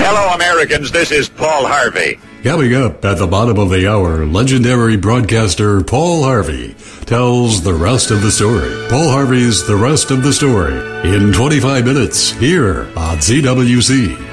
Hello, Americans. This is Paul Harvey. Coming up at the bottom of the hour, legendary broadcaster Paul Harvey tells the rest of the story. Paul Harvey's The Rest of the Story in 25 minutes here on CWC.